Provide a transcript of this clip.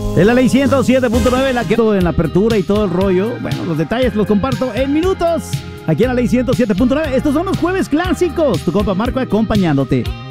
Es la ley 107.9, la que en la apertura y todo el rollo. Bueno, los detalles los comparto en minutos. Aquí en la ley 107.9. Estos son los jueves clásicos. Tu compa Marco acompañándote.